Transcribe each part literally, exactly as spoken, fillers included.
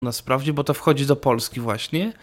nas sprawdzi, bo to wchodzi do Polski właśnie.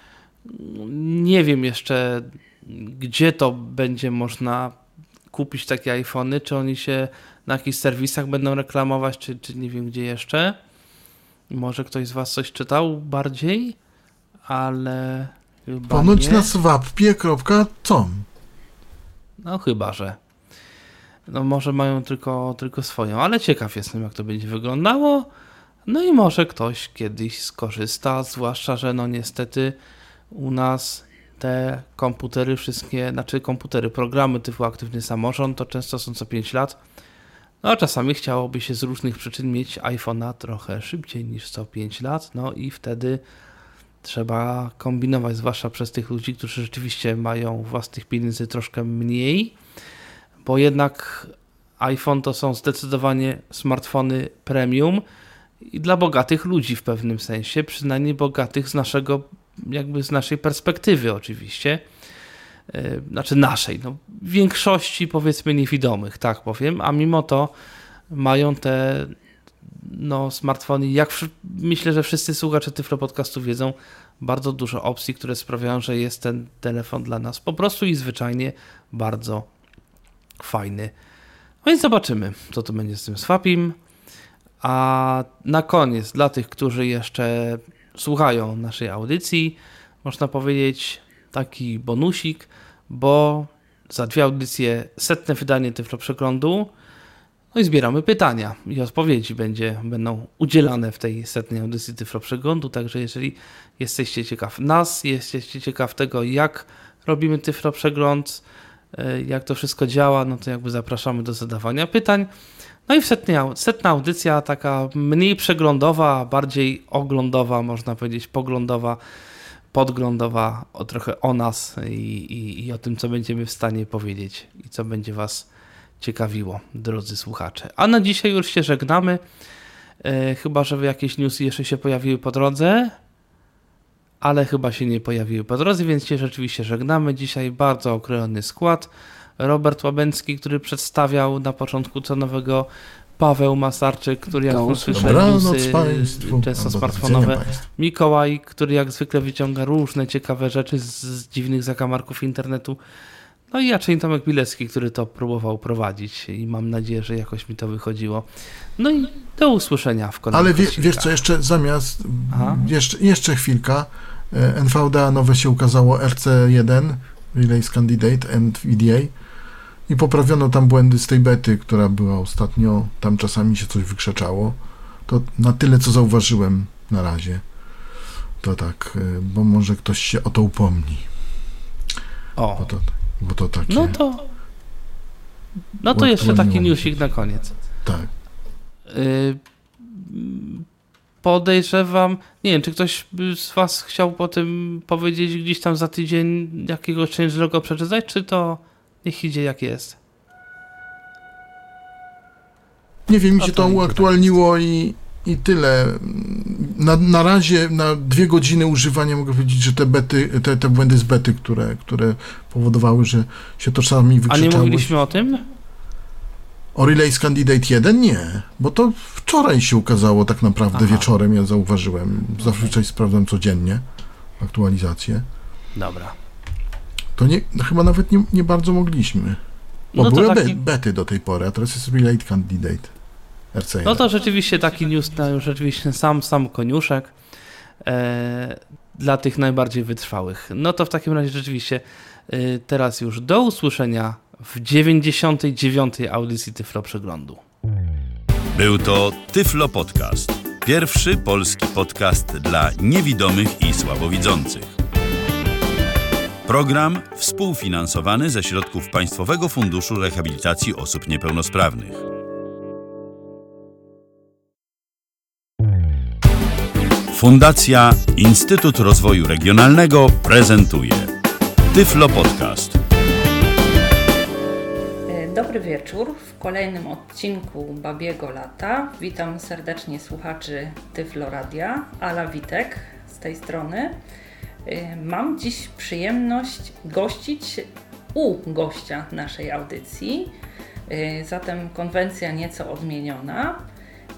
Nie wiem jeszcze, gdzie to będzie można kupić takie iPhony, czy oni się na jakichś serwisach będą reklamować, czy, czy nie wiem gdzie jeszcze. Może ktoś z was coś czytał bardziej, ale chyba Ponoć nie. na swapie kropka com. No chyba, że. No może mają tylko, tylko swoją, ale ciekaw jestem, jak to będzie wyglądało. No i może ktoś kiedyś skorzysta, zwłaszcza, że no niestety u nas te komputery wszystkie, znaczy komputery, programy typu Aktywny Samorząd to często są co pięć lat. No a czasami chciałoby się z różnych przyczyn mieć iPhone'a trochę szybciej niż co pięć lat, no i wtedy trzeba kombinować, zwłaszcza przez tych ludzi, którzy rzeczywiście mają własnych pieniędzy troszkę mniej, bo jednak iPhone to są zdecydowanie smartfony premium i dla bogatych ludzi w pewnym sensie, przynajmniej bogatych z naszego, jakby z naszej perspektywy oczywiście, yy, znaczy naszej, no w większości powiedzmy niewidomych, tak powiem, a mimo to mają te no, smartfony, jak w, myślę, że wszyscy słuchacze Tyflo Podcastu wiedzą, bardzo dużo opcji, które sprawiają, że jest ten telefon dla nas po prostu i zwyczajnie bardzo fajny. No więc zobaczymy, co to będzie z tym Swapim. A na koniec, dla tych, którzy jeszcze słuchają naszej audycji, można powiedzieć taki bonusik, bo za dwie audycje setne wydanie Tyflo Przeglądu. No i zbieramy pytania i odpowiedzi będzie, będą udzielane w tej setnej audycji Tyflo Przeglądu, także jeżeli jesteście ciekaw nas, jesteście ciekaw tego, jak robimy Tyflo Przegląd, jak to wszystko działa, no to jakby zapraszamy do zadawania pytań. No i w setnej, setna audycja taka mniej przeglądowa, bardziej oglądowa, można powiedzieć poglądowa, podglądowa, o trochę o nas i, i, i o tym, co będziemy w stanie powiedzieć i co będzie was ciekawiło, drodzy słuchacze. A na dzisiaj już się żegnamy, e, chyba że jakieś newsy jeszcze się pojawiły po drodze, ale chyba się nie pojawiły po drodze, więc się rzeczywiście żegnamy. Dzisiaj bardzo okrojony skład. Robert Łabęcki, który przedstawiał na początku co nowego, Paweł Masarczyk, który jak usłyszał newsy często smartfonowe, Mikołaj, który jak zwykle wyciąga różne ciekawe rzeczy z, z dziwnych zakamarków internetu. No i Jaczeń Tomek Bilecki, który to próbował prowadzić i mam nadzieję, że jakoś mi to wychodziło. No i do usłyszenia w kolejnych Ale wie, wiesz co, jeszcze zamiast, Aha. jeszcze, jeszcze chwilka, N V D A nowe się ukazało R C jeden, Release Candidate and V D A i poprawiono tam błędy z tej bety, która była ostatnio, tam czasami się coś wykrzeczało. To na tyle, co zauważyłem na razie. To tak, bo może ktoś się o to upomni. O. Bo to, bo to takie... No to, no to jeszcze taki newsik na koniec. Tak. Y, podejrzewam, nie wiem, czy ktoś z was chciał po tym powiedzieć gdzieś tam za tydzień jakiegoś changeloga przeczytać, czy to niech idzie jak jest? Nie wiem, mi No się to to idzie uaktualniło i, i tyle. Na, na razie, na dwie godziny używania mogę powiedzieć, że te bety, te, te błędy z bety, które, które powodowały, że się to czasami A wykrzyczało. nie mówiliśmy o tym? O Release Candidate jeden? Nie, bo to wczoraj się ukazało tak naprawdę. Aha. Wieczorem, ja zauważyłem. Zazwyczaj sprawdzam codziennie aktualizację. Dobra. To nie, no chyba nawet nie, nie bardzo mogliśmy. Bo no były taki... bety do tej pory, a teraz jest Relate Candidate R C jeden. No to rzeczywiście taki news, no, rzeczywiście sam, sam koniuszek e, dla tych najbardziej wytrwałych. No to w takim razie rzeczywiście e, teraz już do usłyszenia w dziewięćdziesiątej dziewiątej audycji Tyflo Przeglądu. Był to Tyflo Podcast. Pierwszy polski podcast dla niewidomych i słabowidzących. Program współfinansowany ze środków Państwowego Funduszu Rehabilitacji Osób Niepełnosprawnych. Fundacja Instytut Rozwoju Regionalnego prezentuje Tyflo Podcast. Dobry wieczór. W kolejnym odcinku Babiego Lata witam serdecznie słuchaczy Tyflo Radia. Ala Witek z tej strony. Mam dziś przyjemność gościć u gościa naszej audycji, zatem konwencja nieco odmieniona.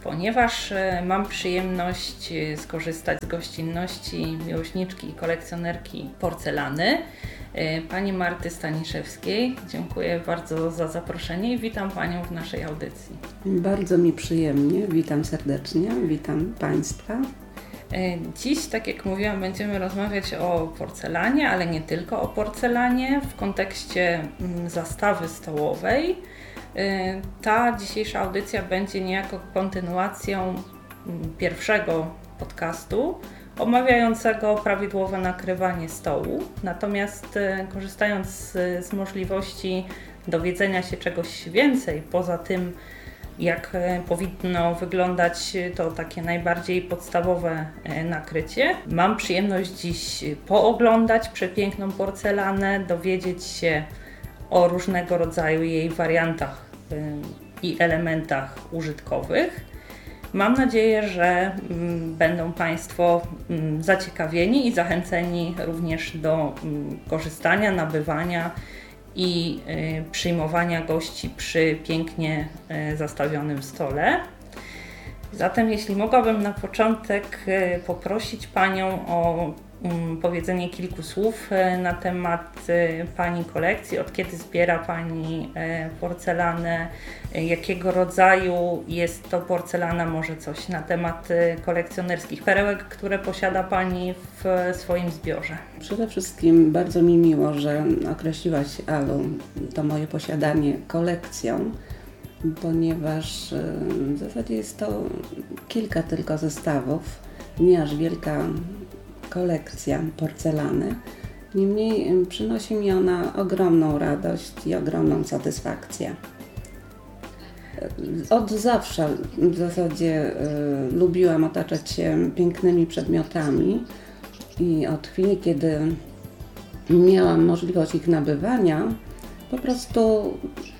ponieważ mam przyjemność skorzystać z gościnności miłośniczki i kolekcjonerki porcelany, pani Marty Staniszewskiej. Dziękuję bardzo za zaproszenie i witam Panią w naszej audycji. Bardzo mi przyjemnie, witam serdecznie, witam Państwa. Dziś, tak jak mówiłam, będziemy rozmawiać o porcelanie, ale nie tylko o porcelanie w kontekście zastawy stołowej. Ta dzisiejsza audycja będzie niejako kontynuacją pierwszego podcastu omawiającego prawidłowe nakrywanie stołu. Natomiast korzystając z, z możliwości dowiedzenia się czegoś więcej poza tym, jak powinno wyglądać to takie najbardziej podstawowe nakrycie, mam przyjemność dziś pooglądać przepiękną porcelanę, dowiedzieć się o różnego rodzaju jej wariantach i elementach użytkowych. Mam nadzieję, że będą Państwo zaciekawieni i zachęceni również do korzystania, nabywania i przyjmowania gości przy pięknie zastawionym stole. Zatem jeśli mogłabym na początek poprosić Panią o powiedzenie kilku słów na temat Pani kolekcji, od kiedy zbiera Pani porcelanę, jakiego rodzaju jest to porcelana, może coś na temat kolekcjonerskich perełek, które posiada Pani w swoim zbiorze. Przede wszystkim bardzo mi miło, że określiłaś, Alu, to moje posiadanie kolekcją, ponieważ w zasadzie jest to kilka tylko zestawów, nie aż wielka kolekcja porcelany. Niemniej przynosi mi ona ogromną radość i ogromną satysfakcję. Od zawsze w zasadzie y, lubiłam otaczać się pięknymi przedmiotami i od chwili, kiedy miałam możliwość ich nabywania, po prostu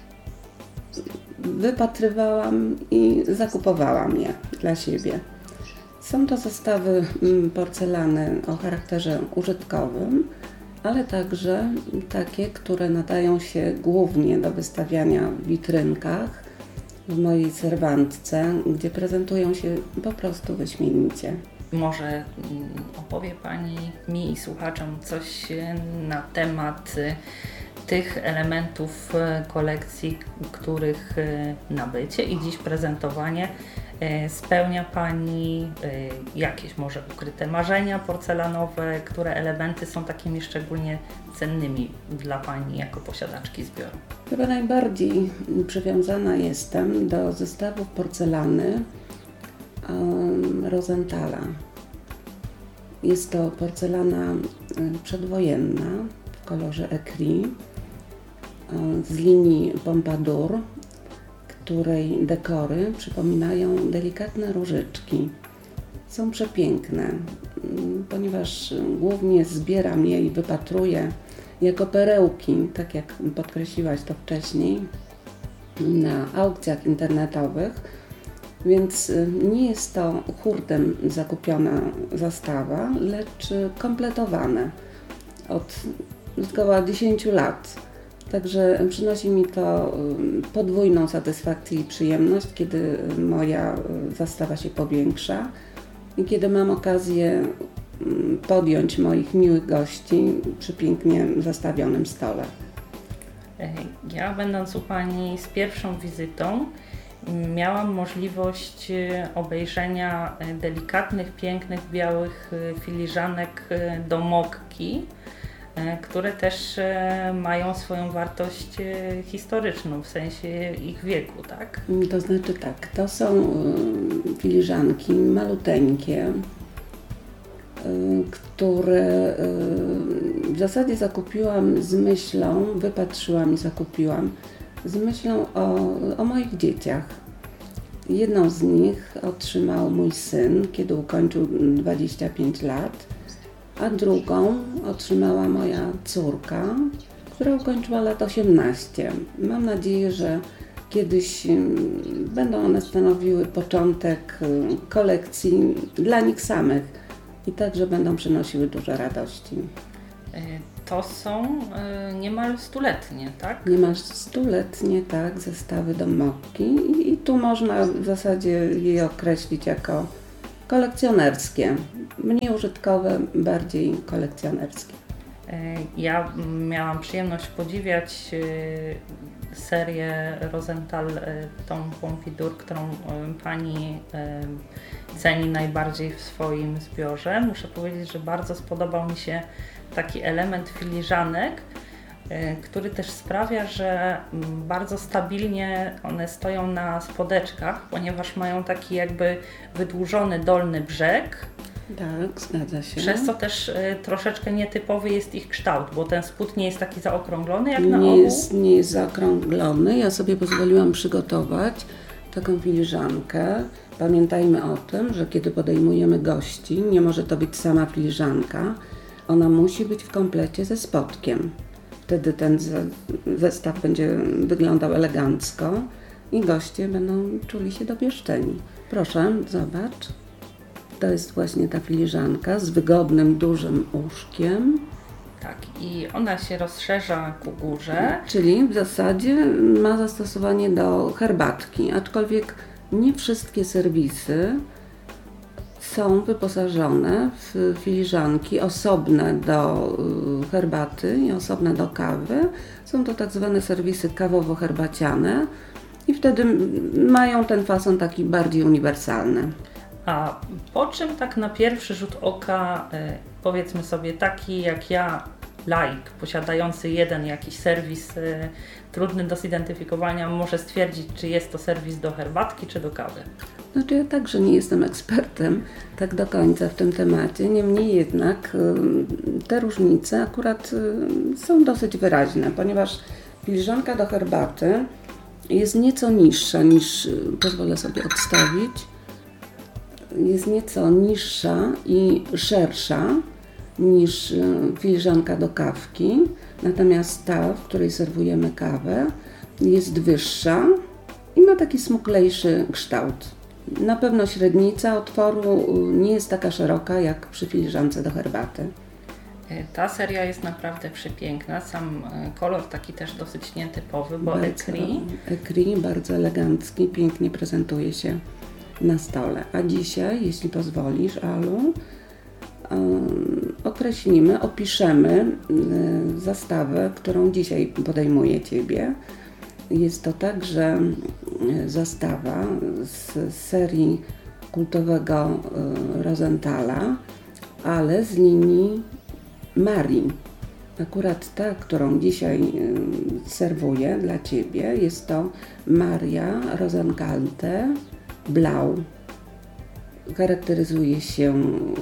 wypatrywałam i zakupowałam je dla siebie. Są to zestawy porcelany o charakterze użytkowym, ale także takie, które nadają się głównie do wystawiania w witrynkach, w mojej serwantce, gdzie prezentują się po prostu wyśmienicie. Może opowie Pani mi i słuchaczom coś na temat tych elementów kolekcji, których nabycie i dziś prezentowanie spełnia Pani jakieś może ukryte marzenia porcelanowe, które elementy są takimi szczególnie cennymi dla Pani jako posiadaczki zbioru? Chyba najbardziej przywiązana jestem do zestawów porcelany um, Rosenthala. Jest to porcelana przedwojenna w kolorze écrit um, z linii Pompadour, której dekory przypominają delikatne różyczki. Są przepiękne, ponieważ głównie zbieram je i wypatruję jako perełki, tak jak podkreśliłaś to wcześniej, na aukcjach internetowych, więc nie jest to hurtem zakupiona zastawa, lecz kompletowane od około dziesięć lat. Także przynosi mi to podwójną satysfakcję i przyjemność, kiedy moja zastawa się powiększa i kiedy mam okazję podjąć moich miłych gości przy pięknie zastawionym stole. Ja, będąc u Pani z pierwszą wizytą, miałam możliwość obejrzenia delikatnych, pięknych, białych filiżanek do mokki, które też mają swoją wartość historyczną w sensie ich wieku, tak? To znaczy tak, to są filiżanki maluteńkie, które w zasadzie zakupiłam z myślą, wypatrzyłam i zakupiłam z myślą o, o moich dzieciach. Jedną z nich otrzymał mój syn, kiedy ukończył dwadzieścia pięć lat, a drugą otrzymała moja córka, która ukończyła lat osiemnaście. Mam nadzieję, że kiedyś będą one stanowiły początek kolekcji dla nich samych i także będą przynosiły dużo radości. To są niemal stuletnie, tak? Niemal stuletnie, tak, zestawy do mokki i, i tu można w zasadzie je określić jako kolekcjonerskie, mniej użytkowe, bardziej kolekcjonerskie. Ja miałam przyjemność podziwiać serię Rosenthal, tą Pompadour, którą pani ceni najbardziej w swoim zbiorze. Muszę powiedzieć, że bardzo spodobał mi się taki element filiżanek, który też sprawia, że bardzo stabilnie one stoją na spodeczkach, ponieważ mają taki jakby wydłużony dolny brzeg. Tak, zgadza się. Przez co też y, troszeczkę nietypowy jest ich kształt, bo ten spód nie jest taki zaokrąglony jak na nie ogół. Jest, nie jest zaokrąglony. Ja sobie pozwoliłam przygotować taką filiżankę. Pamiętajmy o tym, że kiedy podejmujemy gości, nie może to być sama filiżanka. Ona musi być w komplecie ze spodkiem. Wtedy ten zestaw będzie wyglądał elegancko i goście będą czuli się dopieszczeni. Proszę, zobacz. To jest właśnie ta filiżanka z wygodnym, dużym łóżkiem. Tak, i ona się rozszerza ku górze. Czyli w zasadzie ma zastosowanie do herbatki, aczkolwiek nie wszystkie serwisy są wyposażone w filiżanki osobne do herbaty i osobne do kawy. Są to tak zwane serwisy kawowo-herbaciane i wtedy mają ten fason taki bardziej uniwersalny. A po czym tak na pierwszy rzut oka, powiedzmy sobie taki jak ja, laik, posiadający jeden jakiś serwis trudny do zidentyfikowania, może stwierdzić, czy jest to serwis do herbatki, czy do kawy? Znaczy ja także nie jestem ekspertem tak do końca w tym temacie, niemniej jednak te różnice akurat są dosyć wyraźne, ponieważ filiżanka do herbaty jest nieco niższa niż, pozwolę sobie odstawić, jest nieco niższa i szersza niż filiżanka do kawki, natomiast ta, w której serwujemy kawę, jest wyższa i ma taki smuklejszy kształt. Na pewno średnica otworu nie jest taka szeroka jak przy filiżance do herbaty. Ta seria jest naprawdę przepiękna, sam kolor taki też dosyć nietypowy, bo ecri. Ecri bardzo elegancki, pięknie prezentuje się na stole. A dzisiaj, jeśli pozwolisz, Alu, um, określimy, opiszemy y, zastawę, którą dzisiaj podejmuję Ciebie. Jest to także y, zastawa z serii kultowego y, Rosenthala, ale z linii Marii. Akurat ta, którą dzisiaj y, serwuję dla Ciebie, jest to Maria Rosenkalte Blau. Charakteryzuje się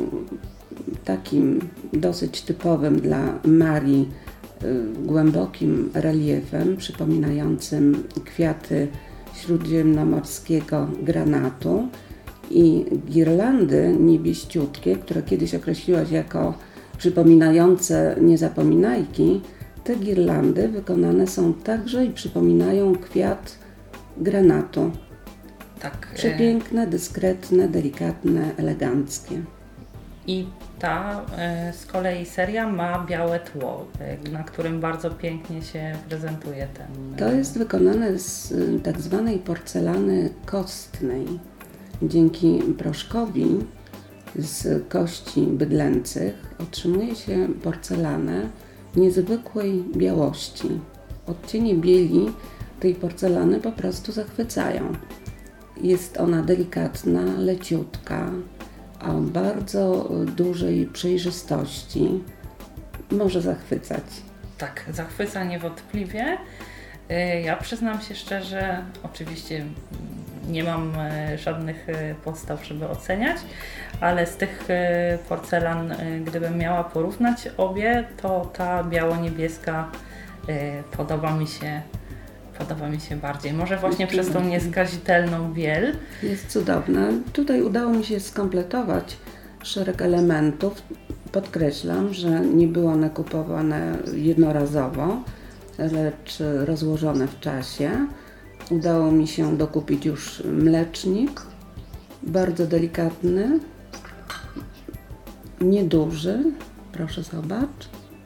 takim dosyć typowym dla Marii y, głębokim reliefem przypominającym kwiaty śródziemnomorskiego granatu i girlandy niebieściutkie, które kiedyś określiłaś jako przypominające niezapominajki. Te girlandy wykonane są także i przypominają kwiat granatu. Tak. Przepiękne, dyskretne, delikatne, eleganckie. I ta z kolei seria ma białe tło, na którym bardzo pięknie się prezentuje ten... To jest wykonane z tak zwanej porcelany kostnej. Dzięki proszkowi z kości bydlęcych otrzymuje się porcelanę niezwykłej białości. Odcienie bieli tej porcelany po prostu zachwycają. Jest ona delikatna, leciutka, o bardzo dużej przejrzystości. Może zachwycać. Tak, zachwyca niewątpliwie. Ja przyznam się szczerze, oczywiście nie mam żadnych podstaw, żeby oceniać, ale z tych porcelan, gdybym miała porównać obie, to ta biało-niebieska podoba mi się Podoba mi się bardziej. Może właśnie przez tą nieskazitelną biel. Jest cudowna. Tutaj udało mi się skompletować szereg elementów. Podkreślam, że nie były one kupowane jednorazowo, lecz rozłożone w czasie. Udało mi się dokupić już mlecznik, bardzo delikatny, nieduży. Proszę zobacz.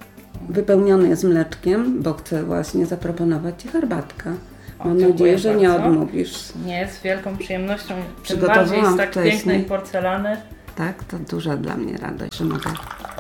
Wypełniony jest mleczkiem, bo chcę właśnie zaproponować Ci herbatkę. O, Mam dziękuję nadzieję, że nie bardzo. odmówisz. Nie, z wielką przyjemnością. Tym Przygotowałam bardziej z tak wcześniej. pięknej porcelany. Tak, to duża dla mnie radość, że mogę.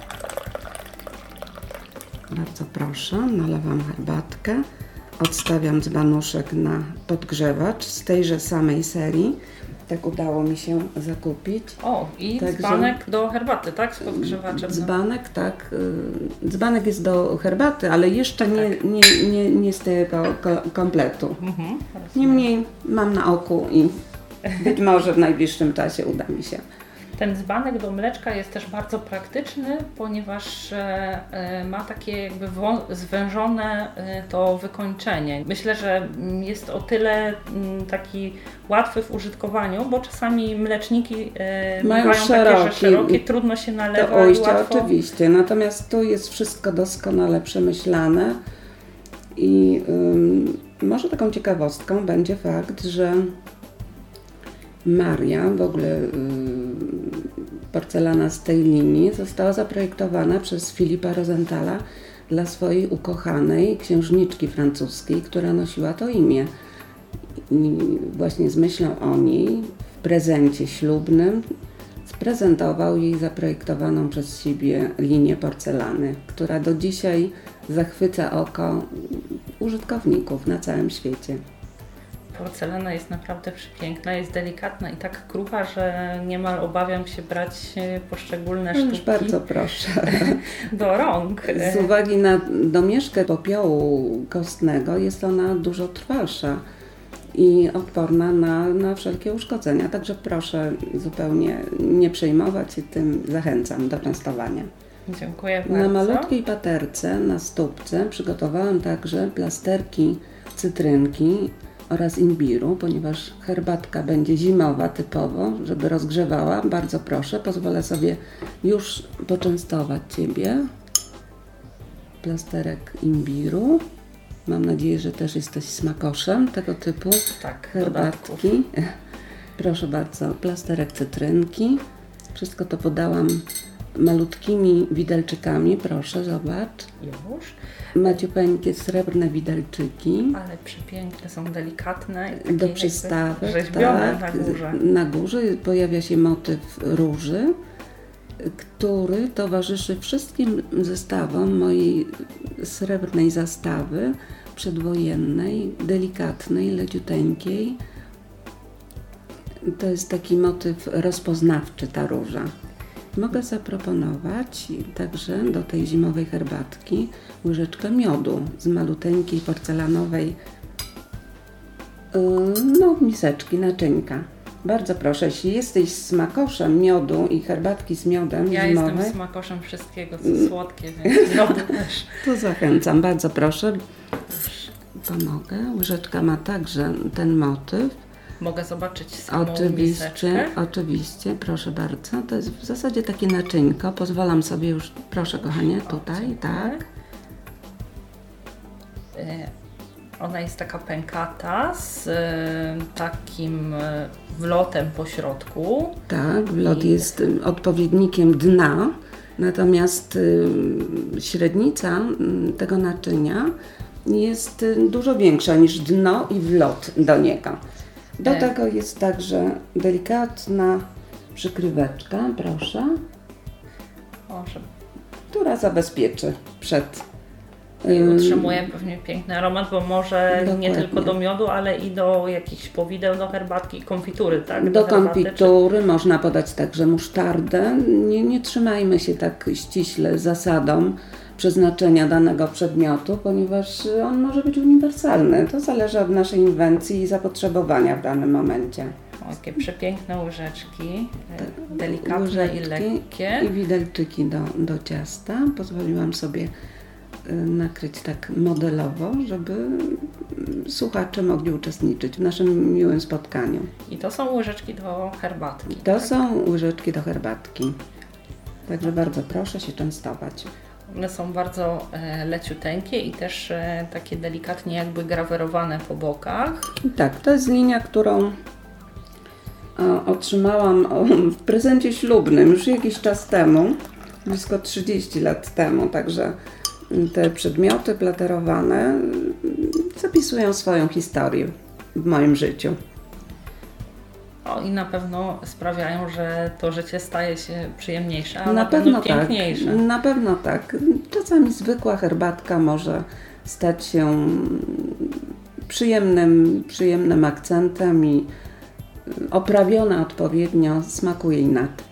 Bardzo proszę, nalewam herbatkę. Odstawiam dzbanuszek na podgrzewacz z tejże samej serii. Tak udało mi się zakupić. O, i Także- dzbanek do herbaty, tak? Z podgrzewaczem. Dzbanek, tak. y, Dzbanek jest do herbaty, ale jeszcze nie, nie, nie, nie z tego ko- kompletu. Mhm, rozumiem. Niemniej mam na oku i być może w najbliższym czasie uda mi się. Ten dzbanek do mleczka jest też bardzo praktyczny, ponieważ e, e, ma takie jakby wą- zwężone e, to wykończenie. Myślę, że mm, jest o tyle mm, taki łatwy w użytkowaniu, bo czasami mleczniki e, Mają bywają takie, że szeroki. szerokie, trudno się nalewa To ujście i łatwo... oczywiście, natomiast tu jest wszystko doskonale przemyślane i ym, może taką ciekawostką będzie fakt, że Maria, w ogóle ym, porcelana z tej linii, została zaprojektowana przez Filipa Rosenthala dla swojej ukochanej księżniczki francuskiej, która nosiła to imię. I właśnie z myślą o niej w prezencie ślubnym sprezentował jej zaprojektowaną przez siebie linię porcelany, która do dzisiaj zachwyca oko użytkowników na całym świecie. Porcelana jest naprawdę przepiękna, jest delikatna i tak krucha, że niemal obawiam się brać e, poszczególne No już sztuki bardzo proszę. do rąk. Z uwagi na domieszkę popiołu kostnego jest ona dużo trwalsza i odporna na, na wszelkie uszkodzenia. Także proszę zupełnie nie przejmować się tym, zachęcam do częstowania. Dziękuję bardzo. Na malutkiej paterce, na stópce przygotowałam także plasterki cytrynki oraz imbiru, ponieważ herbatka będzie zimowa typowo, żeby rozgrzewała. Bardzo proszę, pozwolę sobie już poczęstować Ciebie. Plasterek imbiru. Mam nadzieję, że też jesteś smakoszem tego typu Tak, dodatków. herbatki. Proszę bardzo, plasterek cytrynki. Wszystko to podałam malutkimi widelczykami, proszę, zobacz. Już. Maciupeńkie srebrne widelczyki Ale przepiękne, są delikatne. i takie do jakby przystawek. Rzeźbione tak. na górze. Na górze pojawia się motyw róży, który towarzyszy wszystkim zestawom mojej srebrnej zastawy przedwojennej, delikatnej, leciuteńkiej. To jest taki motyw rozpoznawczy, ta róża. Mogę zaproponować także do tej zimowej herbatki łyżeczkę miodu z maluteńkiej porcelanowej yy, no, miseczki, naczynka. Bardzo proszę, jeśli jesteś smakoszem miodu i herbatki z miodem Ja zimowej, jestem smakoszem wszystkiego, co słodkie, więc miodu też. to zachęcam, bardzo proszę. Pomogę. Łyżeczka ma także ten motyw. Mogę zobaczyć samą Oczywiście, miseczkę. oczywiście, proszę bardzo. To jest w zasadzie takie naczynko. Pozwalam sobie już, proszę kochanie, tutaj, dziękuję. tak. E, Ona jest taka pękata z e, takim e, wlotem po środku. Tak, wlot I- jest y, odpowiednikiem dna, natomiast y, średnica y, tego naczynia jest y, dużo większa niż dno i wlot do niego. Do E. tego jest także delikatna przykryweczka, proszę, O, żeby która zabezpieczy przed I y, utrzymuje pewnie piękny aromat, bo może nie Dokładnie. tylko do miodu, ale i do jakichś powideł, do herbatki, konfitury, tak? Do herbaty, konfitury można podać także musztardę. Nie, nie trzymajmy się tak ściśle zasadą przeznaczenia danego przedmiotu, ponieważ on może być uniwersalny. To zależy od naszej inwencji i zapotrzebowania w danym momencie. Czy... O, jakie przepiękne łyżeczki, e, delikatne Łyżeczki i lekkie. I widelczyki do, do ciasta. Pozwoliłam sobie y, nakryć tak modelowo, żeby y, słuchacze mogli uczestniczyć w naszym miłym spotkaniu. I to są łyżeczki do herbatki. To są łyżeczki do herbatki. Także bardzo proszę się częstować. One są bardzo e, leciuteńkie i też e, takie delikatnie jakby grawerowane po bokach. I tak, to jest linia, którą o, otrzymałam o, w prezencie ślubnym już jakiś czas temu, blisko trzydzieści lat temu, także te przedmioty platerowane zapisują swoją historię w moim życiu. O, i na pewno sprawiają, że to życie staje się przyjemniejsze, a na, Na pewno, pewno piękniejsze. tak. Na pewno tak. Czasami zwykła herbatka może stać się przyjemnym, przyjemnym akcentem i oprawiona odpowiednio smakuje inaczej.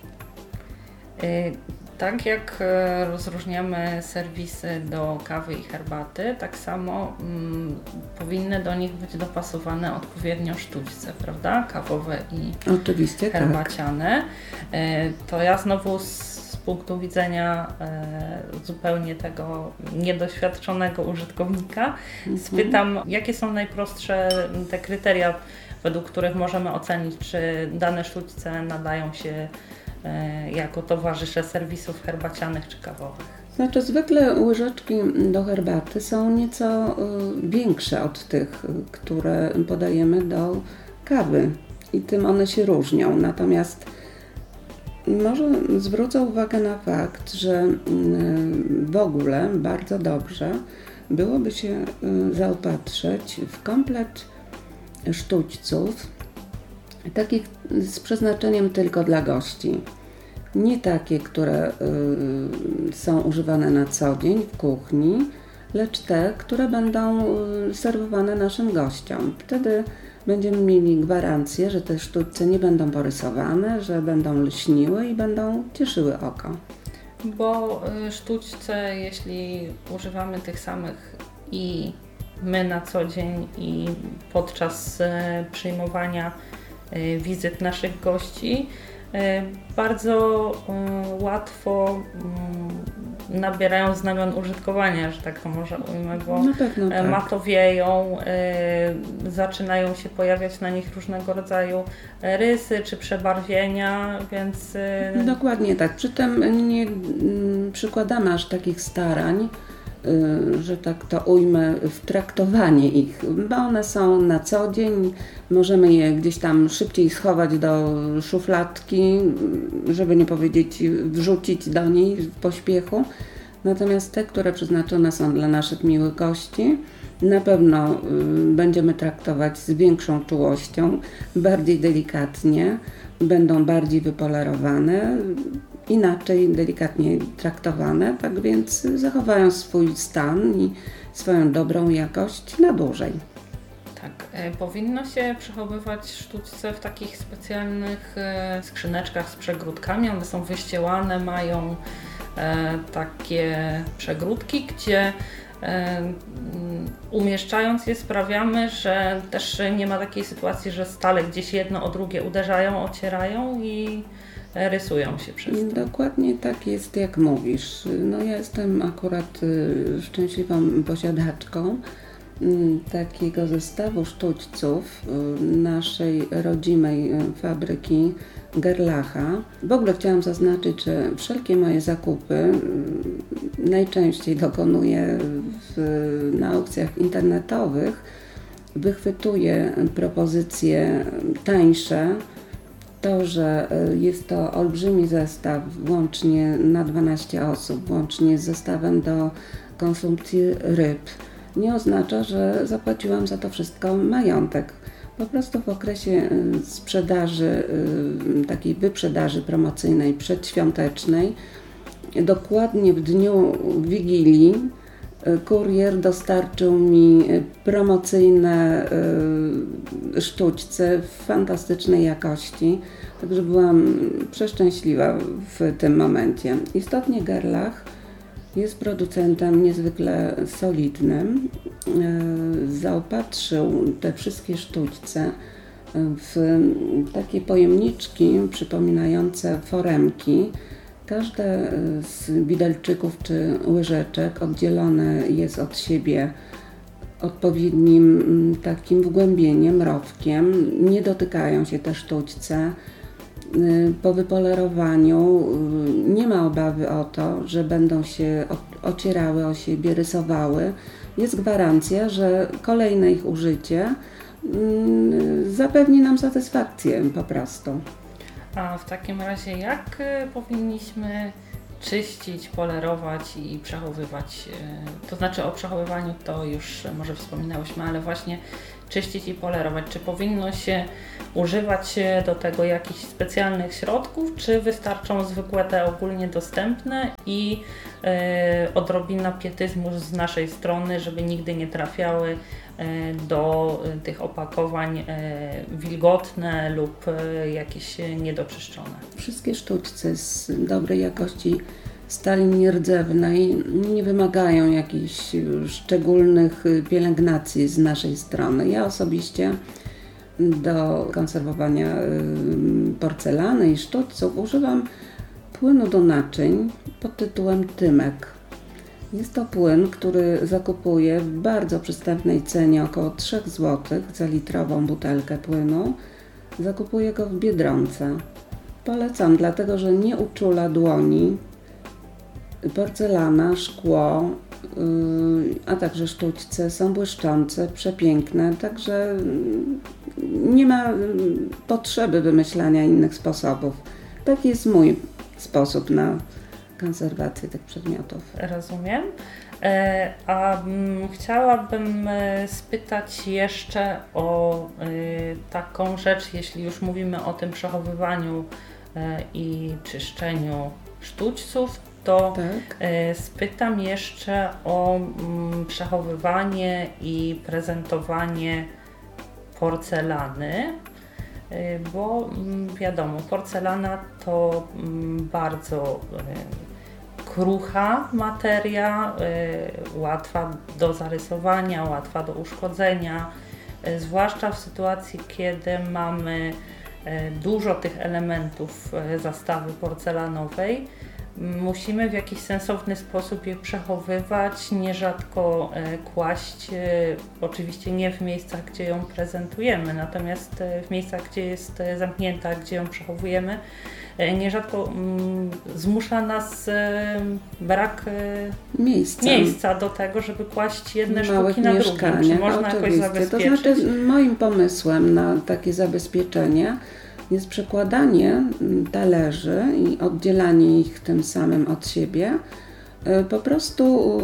Y, Tak jak e, rozróżniamy serwisy do kawy i herbaty, tak samo mm, powinny do nich być dopasowane odpowiednio sztućce, prawda? Kawowe i Oczywiście herbaciane. E, to ja znowu z, z punktu widzenia e, zupełnie tego niedoświadczonego użytkownika Mhm. spytam, jakie są najprostsze te kryteria, według których możemy ocenić, czy dane sztućce nadają się jako towarzysze serwisów herbacianych czy kawowych. Znaczy zwykle łyżeczki do herbaty są nieco y, większe od tych, które podajemy do kawy i tym one się różnią. Natomiast może zwrócę uwagę na fakt, że y, w ogóle bardzo dobrze byłoby się y, zaopatrzyć w komplet sztućców, takich z przeznaczeniem tylko dla gości. Nie takie, które y, są używane na co dzień w kuchni, lecz te, które będą y, serwowane naszym gościom. Wtedy będziemy mieli gwarancję, że te sztućce nie będą porysowane, że będą lśniły i będą cieszyły oko. Bo y, sztućce, jeśli używamy tych samych i my na co dzień i podczas y, przyjmowania y, wizyt naszych gości, y, bardzo y, łatwo y, nabierają znamion użytkowania, że tak to może ujmę, bo Na pewno tak. matowieją, y, zaczynają się pojawiać na nich różnego rodzaju rysy czy przebarwienia, więc... Y, Dokładnie tak. Przy tym nie mm, przykładamy aż takich starań, y, że tak to ujmę, w traktowanie ich, bo one są na co dzień, możemy je gdzieś tam szybciej schować do szufladki, żeby nie powiedzieć wrzucić do niej w pośpiechu. Natomiast te, które przeznaczone są dla naszych miłych gości, na pewno y, będziemy traktować z większą czułością, bardziej delikatnie, będą bardziej wypolerowane, inaczej delikatnie traktowane, tak więc zachowają swój stan i swoją dobrą jakość na dłużej. Tak, y, powinno się przechowywać sztućce w takich specjalnych y, skrzyneczkach z przegródkami. One są wyścielane, mają y, takie przegródki, gdzie y, umieszczając je sprawiamy, że też nie ma takiej sytuacji, że stale gdzieś jedno o drugie uderzają, ocierają i rysują się przez to. Dokładnie tak jest, jak mówisz. No ja jestem akurat y, szczęśliwą posiadaczką y, takiego zestawu sztućców y, naszej rodzimej y, fabryki Gerlacha. W ogóle chciałam zaznaczyć, że wszelkie moje zakupy y, najczęściej dokonuję w, na aukcjach internetowych. Wychwytuję propozycje tańsze. To, że jest to olbrzymi zestaw, łącznie na dwanaście osób, łącznie z zestawem do konsumpcji ryb, nie oznacza, że zapłaciłam za to wszystko majątek. Po prostu w okresie sprzedaży, takiej wyprzedaży promocyjnej, przedświątecznej, dokładnie w dniu Wigilii, kurier dostarczył mi promocyjne y, sztućce w fantastycznej jakości, także byłam przeszczęśliwa w tym momencie. Istotnie Gerlach jest producentem niezwykle solidnym. Y, zaopatrzył te wszystkie sztućce w takie pojemniczki przypominające foremki. Każde z widelczyków czy łyżeczek oddzielone jest od siebie odpowiednim takim wgłębieniem, rowkiem. Nie dotykają się te sztućce. Po wypolerowaniu nie ma obawy o to, że będą się ocierały o siebie, rysowały. Jest gwarancja, że kolejne ich użycie zapewni nam satysfakcję po prostu. A w takim razie jak powinniśmy czyścić, polerować i przechowywać. To znaczy o przechowywaniu to już może wspominałyśmy, ale właśnie czyścić i polerować. Czy powinno się używać do tego jakichś specjalnych środków, czy wystarczą zwykłe te ogólnie dostępne i yy, odrobina pietyzmu z naszej strony, żeby nigdy nie trafiały yy, do yy, tych opakowań yy, wilgotne lub yy, jakieś niedoczyszczone. Wszystkie sztućce z dobrej jakości stali nierdzewnej nie wymagają jakichś szczególnych pielęgnacji z naszej strony. Ja osobiście do konserwowania porcelany i sztućców używam płynu do naczyń pod tytułem Tymek. Jest to płyn, który zakupuję w bardzo przystępnej cenie, około trzy złote za litrową butelkę płynu. Zakupuję go w Biedronce. Polecam, dlatego że nie uczula dłoni. Porcelana, szkło, yy, a także sztućce są błyszczące, przepiękne, także nie ma potrzeby wymyślania innych sposobów. Taki jest mój sposób na konserwację tych przedmiotów. Rozumiem. E, a m, chciałabym e, spytać jeszcze o e, taką rzecz, jeśli już mówimy o tym przechowywaniu e, i czyszczeniu sztućców, to Tak. e, spytam jeszcze o m, przechowywanie i prezentowanie porcelany, e, bo m, wiadomo, porcelana to m, bardzo e, krucha materia, y, łatwa do zarysowania, łatwa do uszkodzenia, y, zwłaszcza w sytuacji, kiedy mamy y, dużo tych elementów y, zastawy porcelanowej. Musimy w jakiś sensowny sposób je przechowywać, nierzadko y, kłaść, y, oczywiście nie w miejscach, gdzie ją prezentujemy, natomiast y, w miejscach, gdzie jest y, zamknięta, gdzie ją przechowujemy. Nierzadko mm, zmusza nas y, brak y, Miejsca. miejsca do tego, żeby kłaść jedne Małych sztuki na drugim. Czy można jakoś oczywiście. zabezpieczyć? To znaczy moim pomysłem na takie zabezpieczenie jest przekładanie talerzy i oddzielanie ich tym samym od siebie, y, po prostu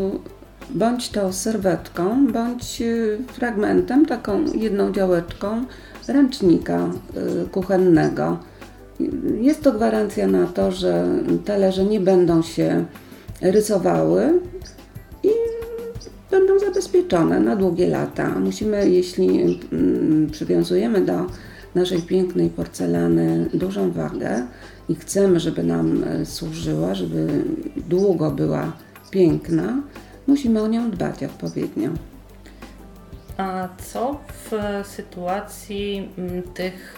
y, bądź to serwetką, bądź y, fragmentem, taką jedną działeczką ręcznika y, kuchennego. Jest to gwarancja na to, że talerze nie będą się rysowały i będą zabezpieczone na długie lata. Musimy, jeśli przywiązujemy do naszej pięknej porcelany dużą wagę i chcemy, żeby nam służyła, żeby długo była piękna, musimy o nią dbać odpowiednio. A co w sytuacji tych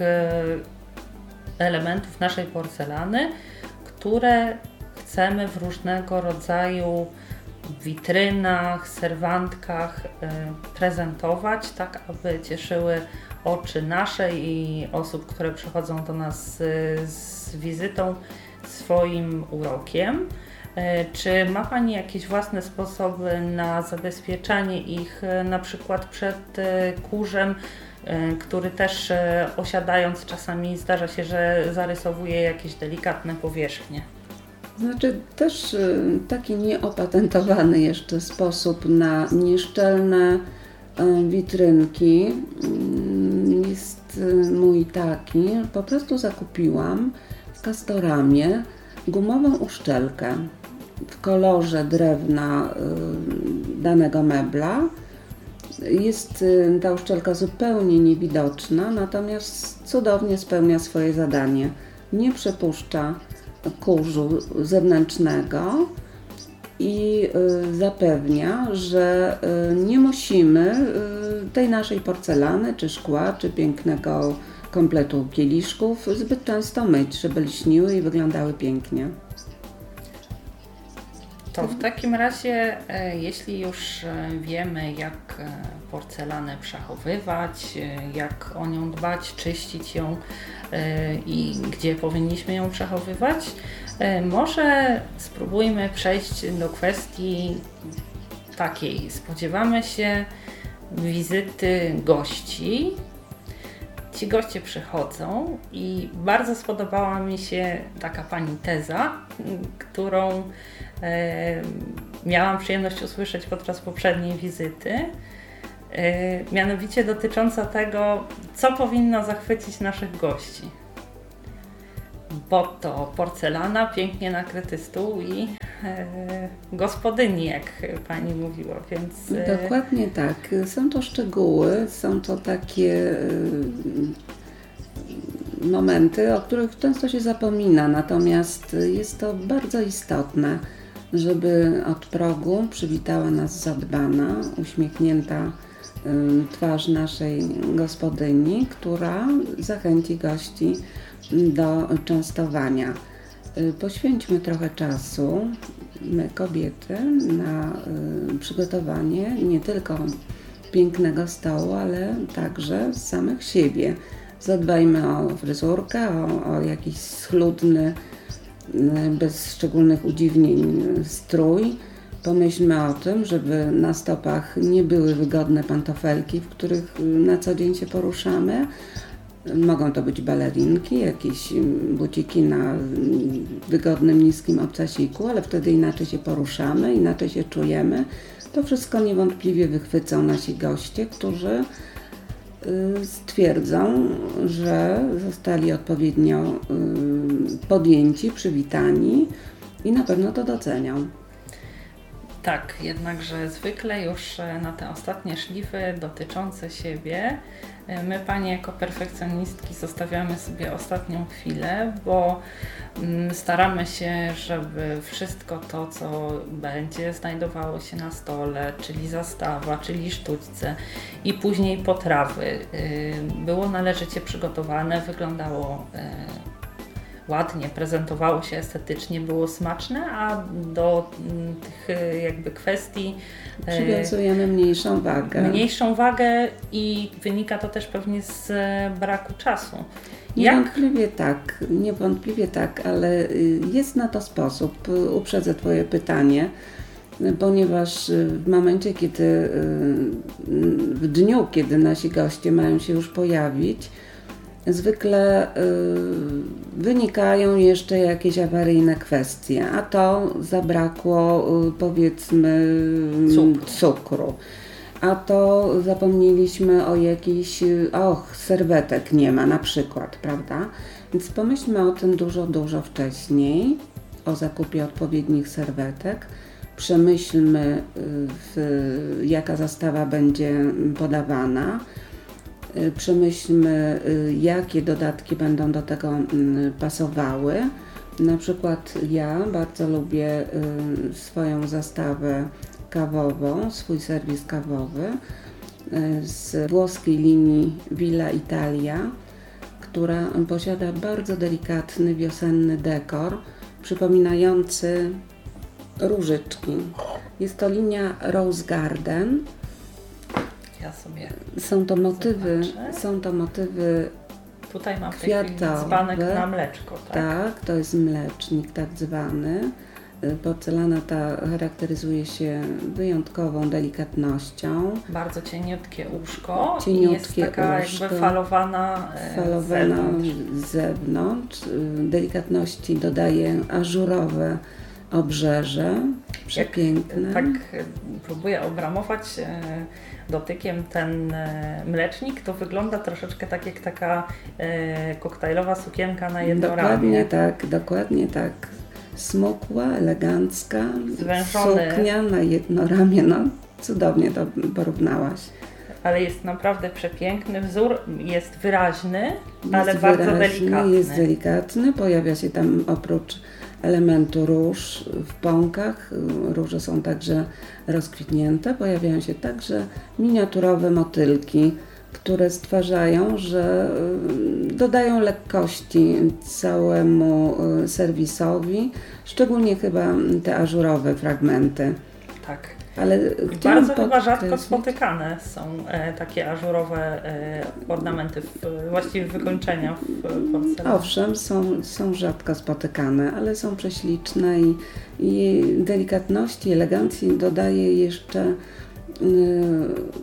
elementów naszej porcelany, które chcemy w różnego rodzaju witrynach, serwantkach y, prezentować, tak aby cieszyły oczy nasze i osób, które przychodzą do nas z, z wizytą, swoim urokiem. Y, czy ma Pani jakieś własne sposoby na zabezpieczanie ich, y, na przykład przed y, kurzem, który też osiadając czasami zdarza się, że zarysowuje jakieś delikatne powierzchnie? Znaczy też taki nieopatentowany jeszcze sposób na nieszczelne witrynki jest mój taki. Po prostu zakupiłam w Castoramie gumową uszczelkę w kolorze drewna danego mebla. Jest ta uszczelka zupełnie niewidoczna, natomiast cudownie spełnia swoje zadanie. Nie przepuszcza kurzu zewnętrznego i zapewnia, że nie musimy tej naszej porcelany, czy szkła, czy pięknego kompletu kieliszków zbyt często myć, żeby lśniły i wyglądały pięknie. To w takim razie, jeśli już wiemy, jak porcelanę przechowywać, jak o nią dbać, czyścić ją i gdzie powinniśmy ją przechowywać, może spróbujmy przejść do kwestii takiej. Spodziewamy się wizyty gości. ci goście przychodzą i bardzo spodobała mi się taka pani teza, którą e, miałam przyjemność usłyszeć podczas poprzedniej wizyty, e, mianowicie dotycząca tego, co powinno zachwycić naszych gości. Bo to porcelana, pięknie nakryty stół i e, gospodyni, jak pani mówiła, więc... E... Dokładnie tak. Są to szczegóły, są to takie e, momenty, o których często się zapomina, natomiast jest to bardzo istotne, żeby od progu przywitała nas zadbana, uśmiechnięta e, twarz naszej gospodyni, która zachęci gości do częstowania. Poświęćmy trochę czasu, my kobiety, na y, przygotowanie nie tylko pięknego stołu, ale także samych siebie. Zadbajmy o fryzurkę, o, o jakiś schludny, y, bez szczególnych udziwnień strój. Pomyślmy o tym, żeby na stopach nie były wygodne pantofelki, w których na co dzień się poruszamy. Mogą to być balerinki, jakieś buciki na wygodnym, niskim obcasiku, ale wtedy inaczej się poruszamy, inaczej się czujemy. To wszystko niewątpliwie wychwycą nasi goście, którzy stwierdzą, że zostali odpowiednio podjęci, przywitani i na pewno to docenią. Tak, jednakże zwykle już na te ostatnie szlify dotyczące siebie my, panie, jako perfekcjonistki zostawiamy sobie ostatnią chwilę, bo staramy się, żeby wszystko to, co będzie znajdowało się na stole, czyli zastawa, czyli sztućce i później potrawy, było należycie przygotowane, wyglądało ładnie, prezentowało się estetycznie, było smaczne, a do tych jakby kwestii przywiązujemy mniejszą wagę. Mniejszą wagę i wynika to też pewnie z braku czasu. Niewątpliwie Jak? tak, niewątpliwie tak, ale jest na to sposób. Uprzedzę Twoje pytanie, ponieważ w momencie, kiedy w dniu, kiedy nasi goście mają się już pojawić, zwykle y, wynikają jeszcze jakieś awaryjne kwestie, a to zabrakło y, powiedzmy cukru. cukru, a to zapomnieliśmy o jakichś, och, serwetek nie ma na przykład, prawda? Więc pomyślmy o tym dużo, dużo wcześniej, o zakupie odpowiednich serwetek, przemyślmy y, w, jaka zastawa będzie podawana, przemyślmy, jakie dodatki będą do tego pasowały. Na przykład ja bardzo lubię swoją zastawę kawową, swój serwis kawowy z włoskiej linii Villa Italia, która posiada bardzo delikatny wiosenny dekor, przypominający różyczki. Jest to linia Rose Garden. Ja sobie Są to motywy, zobaczę. są to motywy Tutaj mam w tej kwiatowe. chwili dzbanek na mleczko, tak? Tak, to jest mlecznik tak zwany. Porcelana ta charakteryzuje się wyjątkową delikatnością. Bardzo cieniutkie łóżko. Cieniutkie jest taka łóżko, jakby falowana, falowana z zewnątrz. z zewnątrz. Delikatności dodaje ażurowe obrzeże, przepiękne. Jak tak próbuję obramować dotykiem ten mlecznik, to wygląda troszeczkę tak jak taka koktajlowa sukienka na jedno ramię. Dokładnie tak, dokładnie tak. Smukła, elegancka, Zwężony. suknia na jedno ramię, no cudownie to porównałaś. Ale jest naprawdę przepiękny, wzór jest wyraźny, Jest ale bardzo wyraźny, delikatny. Jest delikatny, pojawia się tam oprócz elementu róż w pąkach, róże są także rozkwitnięte, pojawiają się także miniaturowe motylki, które stwarzają, że dodają lekkości całemu serwisowi, szczególnie chyba te ażurowe fragmenty. Tak. Ale bardzo chyba rzadko podkreślić- spotykane są e, takie ażurowe e, ornamenty, w, właściwie wykończenia w porcelanie. Owszem, są, są rzadko spotykane, ale są prześliczne i, i delikatności, elegancji dodaje jeszcze y,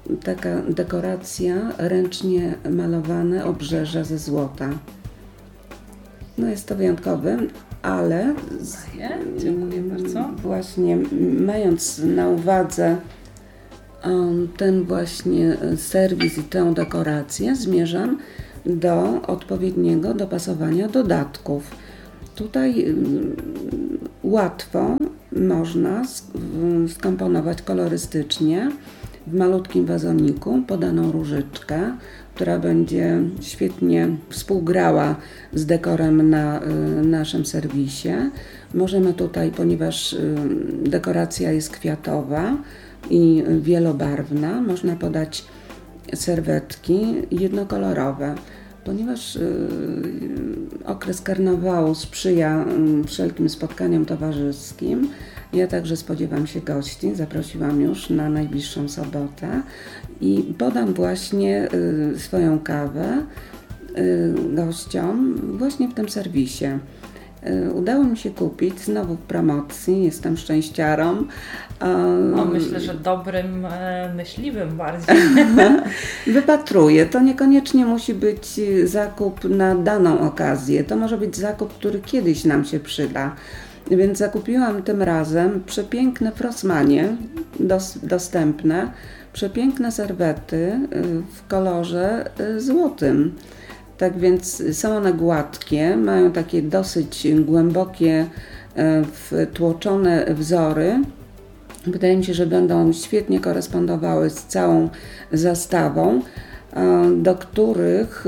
taka dekoracja ręcznie malowane obrzeża ze złota. No jest to wyjątkowe, ale z, Dziękuję bardzo. Właśnie mając na uwadze um, ten właśnie serwis i tę dekorację, zmierzam do odpowiedniego dopasowania dodatków. Tutaj um, łatwo można sk- skomponować kolorystycznie w malutkim wazoniku podaną różyczkę, która będzie świetnie współgrała z dekorem na y, naszym serwisie. Możemy tutaj, ponieważ y, dekoracja jest kwiatowa i wielobarwna, można podać serwetki jednokolorowe. Ponieważ y, okres karnawału sprzyja y, wszelkim spotkaniom towarzyskim, ja także spodziewam się gości, zaprosiłam już na najbliższą sobotę i podam właśnie y, swoją kawę y, gościom właśnie w tym serwisie. Y, udało mi się kupić, znowu w promocji, jestem szczęściarą. No, myślę, że dobrym e, myśliwym bardziej. Wypatruję. To niekoniecznie musi być zakup na daną okazję. To może być zakup, który kiedyś nam się przyda. Więc zakupiłam tym razem przepiękne frosmanie dos- dostępne, przepiękne serwety w kolorze złotym. Tak więc są one gładkie, mają takie dosyć głębokie, wtłoczone wzory. Wydaje mi się, że będą świetnie korespondowały z całą zastawą, do których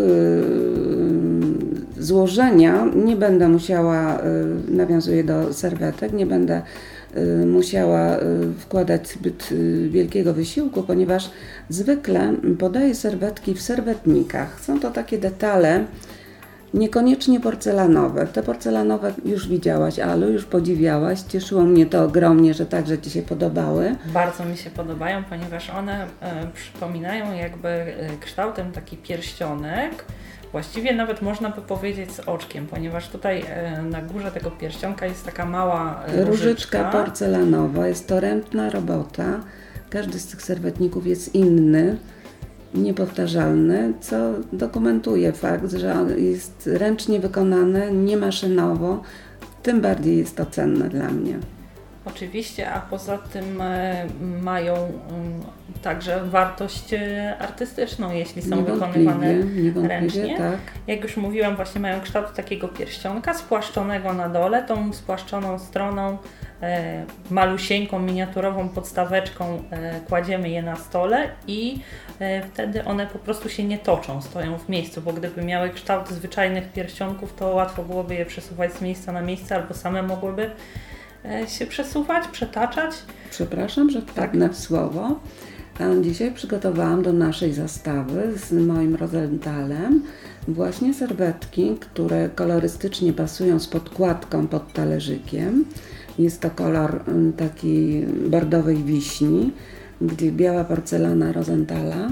złożenia nie będę musiała, nawiązuję do serwetek, nie będę musiała wkładać zbyt wielkiego wysiłku, ponieważ zwykle podaję serwetki w serwetnikach. Są to takie detale, niekoniecznie porcelanowe. Te porcelanowe już widziałaś, Alu, już podziwiałaś. Cieszyło mnie to ogromnie, że także Ci się podobały. Bardzo mi się podobają, ponieważ one e, przypominają jakby e, kształtem taki pierścionek. Właściwie nawet można by powiedzieć z oczkiem, ponieważ tutaj e, na górze tego pierścionka jest taka mała e, różyczka. Różyczka porcelanowa. Jest to ręczna robota. Każdy z tych serwetników jest inny, niepowtarzalny, co dokumentuje fakt, że jest ręcznie wykonane, nie maszynowo. Tym bardziej jest to cenne dla mnie. Oczywiście, a poza tym e, mają um, także wartość e, artystyczną, jeśli są wykonywane ręcznie. Tak. Jak już mówiłam, właśnie mają kształt takiego pierścionka spłaszczonego na dole. Tą spłaszczoną stroną e, malusieńką, miniaturową podstaweczką e, kładziemy je na stole i e, wtedy one po prostu się nie toczą, stoją w miejscu, bo gdyby miały kształt zwyczajnych pierścionków, to łatwo byłoby je przesuwać z miejsca na miejsce albo same mogłyby się przesuwać, przetaczać. Przepraszam, że wpadnę w słowo. Dzisiaj przygotowałam do naszej zastawy z moim Rosenthalem właśnie serwetki, które kolorystycznie pasują z podkładką pod talerzykiem. Jest to kolor takiej bordowej wiśni, gdzie biała porcelana Rosenthala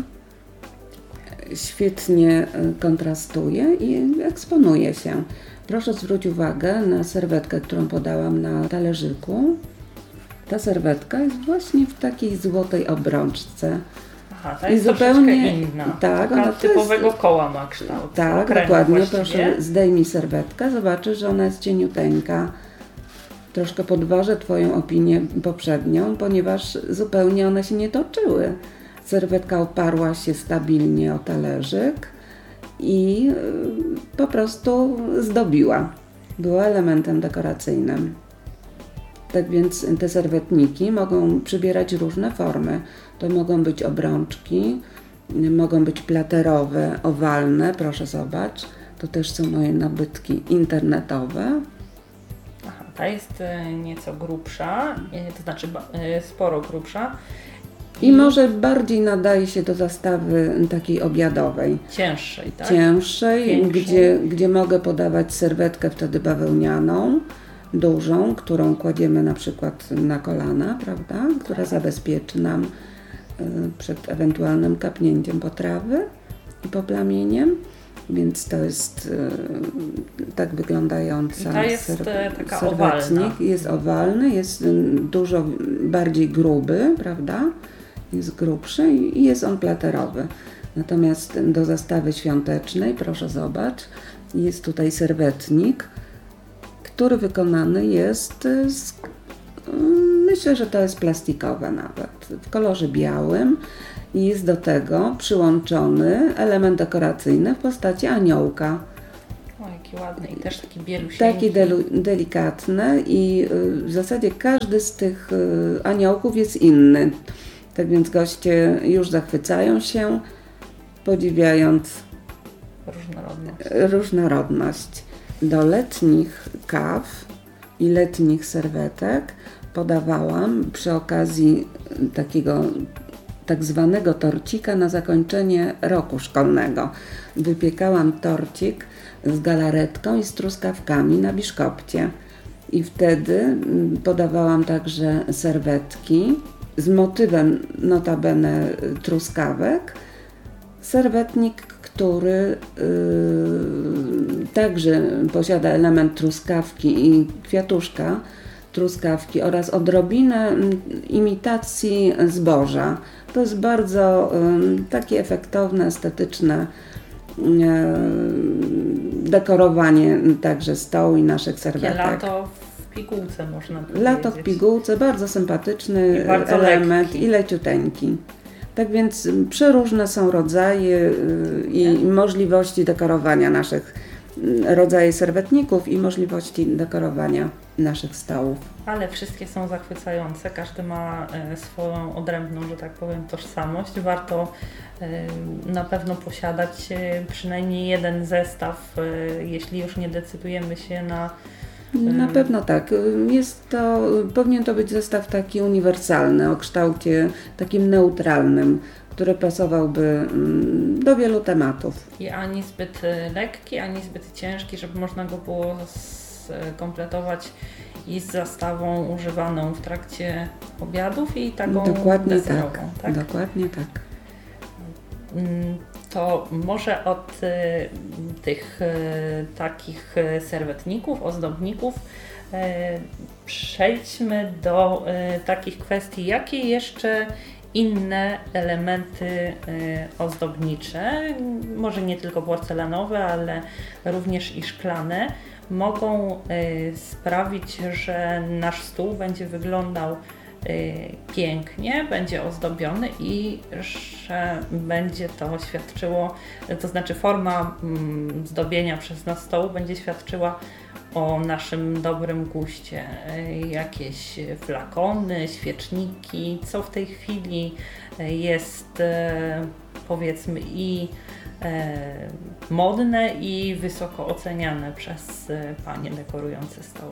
świetnie kontrastuje i eksponuje się. Proszę zwrócić uwagę na serwetkę, którą podałam na talerzyku. Ta serwetka jest właśnie w takiej złotej obrączce. Aha, ta jest I zupełnie inna. Tak, ona typowego jest, koła ma kształt. Tak, Okręgu dokładnie. właściwie. Proszę zdejmij serwetkę, zobaczysz, że ona jest cieniuteńka. Troszkę podważę Twoją opinię poprzednią, ponieważ zupełnie one się nie toczyły. Serwetka oparła się stabilnie o talerzyk i po prostu zdobiła. Była elementem dekoracyjnym. Tak więc te serwetniki mogą przybierać różne formy. To mogą być obrączki, mogą być platerowe, owalne, proszę zobacz. To też są moje nabytki internetowe. Aha, ta jest nieco grubsza, to znaczy sporo grubsza. I, I może bardziej nadaje się do zastawy takiej obiadowej. Cięższej, tak? Cięższej, gdzie, gdzie mogę podawać serwetkę wtedy bawełnianą, dużą, którą kładziemy na przykład na kolana, prawda? Która tak. zabezpieczy nam y, przed ewentualnym kapnięciem potrawy i poplamieniem. Więc to jest y, tak wyglądająca. I ta jest serw- taka serwetnik. owalna. Jest owalny, jest dużo bardziej gruby, prawda? jest grubszy i jest on platerowy. Natomiast do zastawy świątecznej, proszę zobacz, jest tutaj serwetnik, który wykonany jest z, myślę, że to jest plastikowe nawet, w kolorze białym i jest do tego przyłączony element dekoracyjny w postaci aniołka. O, jaki ładny i też taki bielusieńki. Taki delu, delikatny i w zasadzie każdy z tych aniołków jest inny. Tak więc goście już zachwycają się, podziwiając różnorodność. różnorodność. Do letnich kaw i letnich serwetek podawałam przy okazji takiego tak zwanego torcika na zakończenie roku szkolnego. Wypiekałam torcik z galaretką i z truskawkami na biszkopcie. I wtedy podawałam także serwetki z motywem notabene truskawek. Serwetnik, który yy, także posiada element truskawki i kwiatuszka truskawki oraz odrobinę imitacji zboża. To jest bardzo yy, takie efektowne, estetyczne yy, dekorowanie także stołu i naszych serwetek. Lato w pigułce można powiedzieć. Lato w pigułce, bardzo sympatyczny I bardzo element lekki. i leciuteńki. Tak więc przeróżne są rodzaje i możliwości dekorowania naszych rodzaje serwetników i możliwości dekorowania naszych stołów. Ale wszystkie są zachwycające, każdy ma swoją odrębną, że tak powiem, tożsamość. Warto na pewno posiadać przynajmniej jeden zestaw, jeśli już nie decydujemy się na... Na pewno tak. Jest to, powinien to być zestaw taki uniwersalny, o kształcie takim neutralnym, który pasowałby do wielu tematów. I ani zbyt lekki, ani zbyt ciężki, żeby można go było skompletować i z zastawą używaną w trakcie obiadów i taką Dokładnie deserową. tak. tak? Dokładnie tak. To może od y, tych y, takich serwetników, ozdobników y, przejdźmy do y, takich kwestii, jakie jeszcze inne elementy y, ozdobnicze, może nie tylko porcelanowe, ale również i szklane, mogą y, sprawić, że nasz stół będzie wyglądał pięknie, będzie ozdobiony i że będzie to świadczyło, to znaczy forma zdobienia przez nas stołu będzie świadczyła o naszym dobrym guście. Jakieś flakony, świeczniki, co w tej chwili jest, powiedzmy, i modne i wysoko oceniane przez panie dekorujące stoły.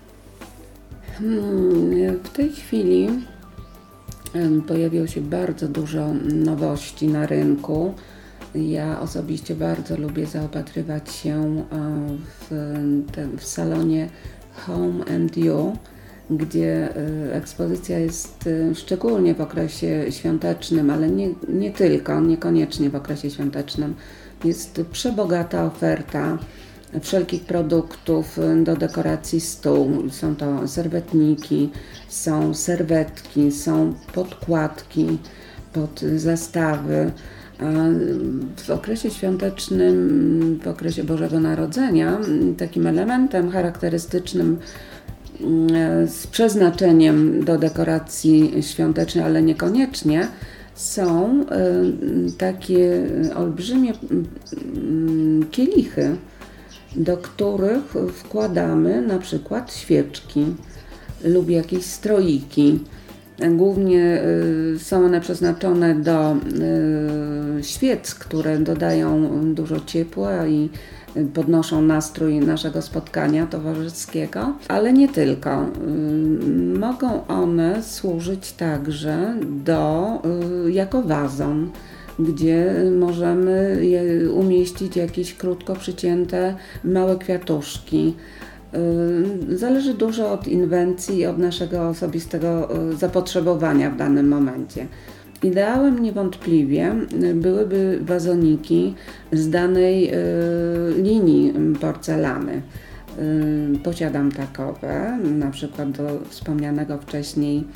W tej chwili pojawiło się bardzo dużo nowości na rynku. Ja osobiście bardzo lubię zaopatrywać się w, w salonie Home and You, gdzie ekspozycja jest szczególnie w okresie świątecznym, ale nie, nie tylko, niekoniecznie w okresie świątecznym. Jest przebogata oferta wszelkich produktów do dekoracji stół. Są to serwetniki, są serwetki, są podkładki pod zastawy. W okresie świątecznym, w okresie Bożego Narodzenia, takim elementem charakterystycznym z przeznaczeniem do dekoracji świątecznej, ale niekoniecznie, są takie olbrzymie kielichy, do których wkładamy na przykład świeczki lub jakieś stroiki. Głównie są one przeznaczone do świec, które dodają dużo ciepła i podnoszą nastrój naszego spotkania towarzyskiego, ale nie tylko. Mogą one służyć także do, jako wazon, gdzie możemy umieścić jakieś krótko przycięte małe kwiatuszki. Zależy dużo od inwencji i od naszego osobistego zapotrzebowania w danym momencie. Ideałem niewątpliwie byłyby wazoniki z danej linii porcelany. Posiadam takowe, na przykład do wspomnianego wcześniej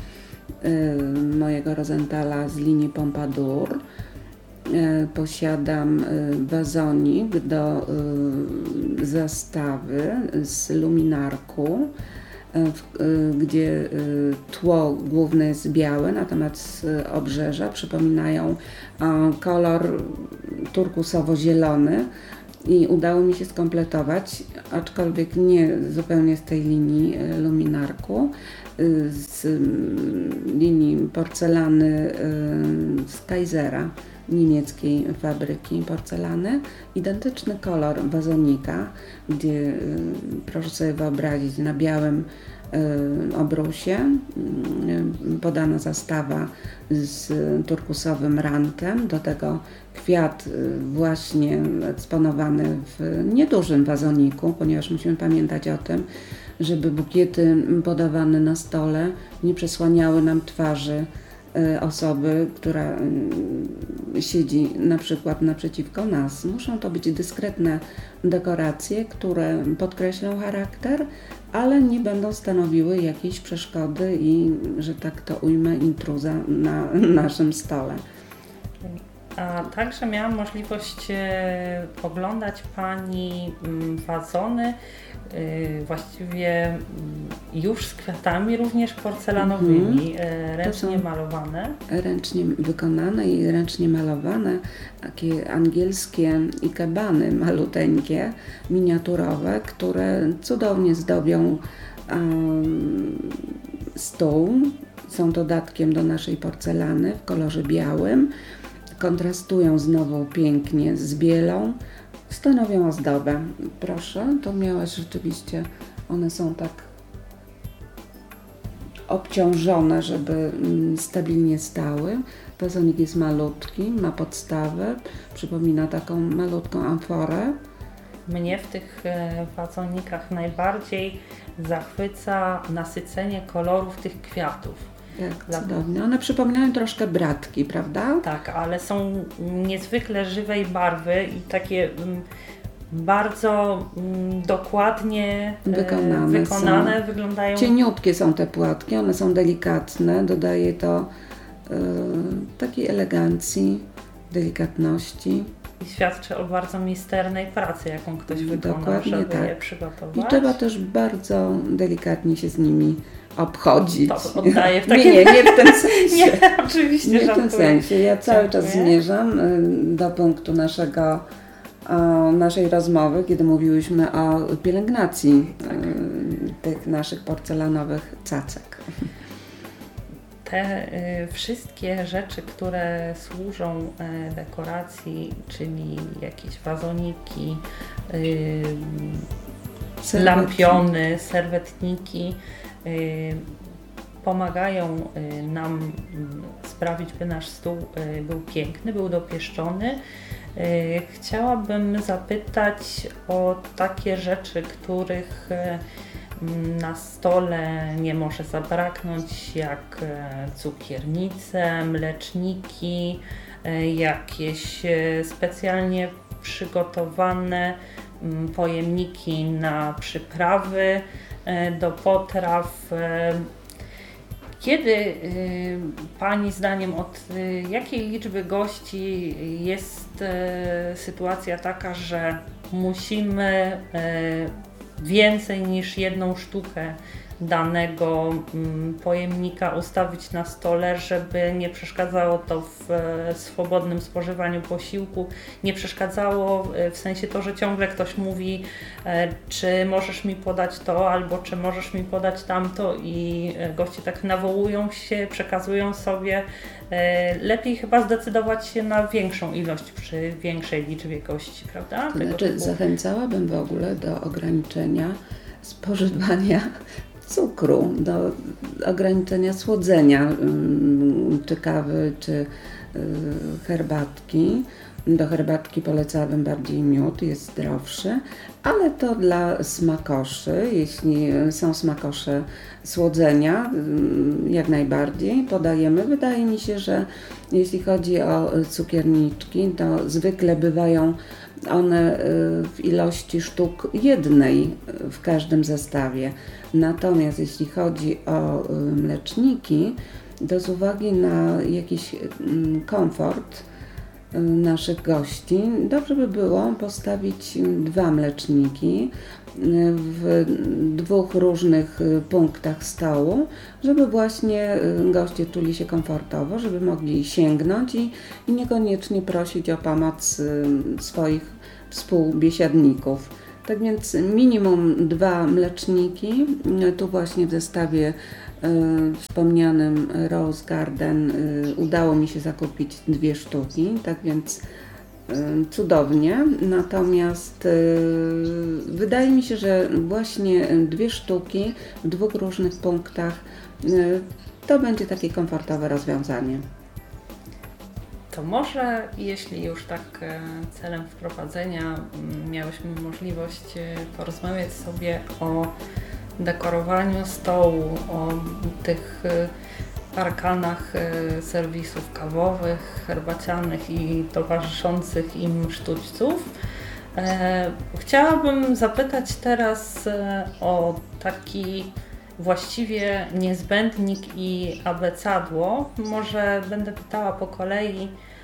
mojego Rosenthala z linii Pompadour. Posiadam wazonik do zastawy z luminarku, gdzie tło główne jest białe, natomiast obrzeża przypominają kolor turkusowo-zielony i udało mi się skompletować, aczkolwiek nie zupełnie z tej linii luminarku, z linii porcelany z Kaisera, niemieckiej fabryki porcelany. Identyczny kolor wazonika, gdzie proszę sobie wyobrazić, na białym obrusie podana zastawa z turkusowym rantem, do tego kwiat właśnie eksponowany w niedużym wazoniku, ponieważ musimy pamiętać o tym, żeby bukiety podawane na stole nie przesłaniały nam twarzy osoby, która siedzi na przykład naprzeciwko nas. Muszą to być dyskretne dekoracje, które podkreślą charakter, ale nie będą stanowiły jakiejś przeszkody i, że tak to ujmę, intruza na naszym stole. A także miałam możliwość oglądać Pani wazony, właściwie już z kwiatami, również porcelanowymi, mm-hmm. ręcznie malowane. Ręcznie wykonane i ręcznie malowane, takie angielskie ikebany maluteńkie, miniaturowe, które cudownie zdobią um, stół. Są dodatkiem do naszej porcelany w kolorze białym. Kontrastują znowu pięknie z bielą. Stanowią ozdobę. Proszę, to miałaś rzeczywiście, one są tak obciążone, żeby stabilnie stały. Wazonik jest malutki, ma podstawę, przypomina taką malutką amforę. Mnie w tych wazonikach najbardziej zachwyca nasycenie kolorów tych kwiatów. Tak, cudownie. One przypominają troszkę bratki, prawda? Tak, ale są niezwykle żywej barwy i takie um, bardzo um, dokładnie wykonane, wykonane są. Wyglądają. Cieniutkie są te płatki, one są delikatne, dodaje to y, takiej elegancji, delikatności. I świadczy o bardzo misternej pracy, jaką ktoś wykonał, Dokładnie żeby tak. je przygotować. I trzeba też bardzo delikatnie się z nimi obchodzić. To oddaję w takim... Nie, nie, nie w tym sensie. Nie, oczywiście Nie w żartuję. tym sensie. Ja cały Dziękuję. czas zmierzam do punktu naszego, o, naszej rozmowy, kiedy mówiłyśmy o pielęgnacji tak. tych naszych porcelanowych cacek. Te y, wszystkie rzeczy, które służą y, dekoracji, czyli jakieś wazoniki, y, lampiony, serwetniki, y, pomagają y, nam y, sprawić, by nasz stół y, był piękny, był dopieszczony. Y, chciałabym zapytać o takie rzeczy, których y, na stole nie może zabraknąć, jak cukiernice, mleczniki, jakieś specjalnie przygotowane pojemniki na przyprawy do potraw. Kiedy Pani zdaniem, od jakiej liczby gości jest sytuacja taka, że musimy więcej niż jedną sztukę danego pojemnika ustawić na stole, żeby nie przeszkadzało to w swobodnym spożywaniu posiłku, nie przeszkadzało w sensie to, że ciągle ktoś mówi, czy możesz mi podać to, albo czy możesz mi podać tamto i goście tak nawołują się, przekazują sobie. Lepiej chyba zdecydować się na większą ilość przy większej liczbie gości, prawda? To znaczy, zachęcałabym w ogóle do ograniczenia spożywania cukru, do ograniczenia słodzenia, czy kawy, czy herbatki. Do herbatki polecałabym bardziej miód, jest zdrowszy, ale to dla smakoszy, jeśli są smakosze słodzenia, jak najbardziej podajemy. Wydaje mi się, że jeśli chodzi o cukierniczki, to zwykle bywają one w ilości sztuk jednej w każdym zestawie. Natomiast jeśli chodzi o mleczniki, to z uwagi na jakiś komfort naszych gości, dobrze by było postawić dwa mleczniki w dwóch różnych punktach stołu, żeby właśnie goście czuli się komfortowo, żeby mogli sięgnąć i, i niekoniecznie prosić o pomoc swoich współbiesiadników. Tak więc minimum dwa mleczniki, tu właśnie w zestawie y, wspomnianym Rose Garden y, udało mi się zakupić dwie sztuki, tak więc y, cudownie, natomiast y, wydaje mi się, że właśnie dwie sztuki w dwóch różnych punktach y, to będzie takie komfortowe rozwiązanie. To może, jeśli już tak celem wprowadzenia miałyśmy możliwość porozmawiać sobie o dekorowaniu stołu, o tych arkanach serwisów kawowych, herbacianych i towarzyszących im sztućców. Chciałabym zapytać teraz o taki właściwie niezbędnik i abecadło. Może będę pytała po kolei,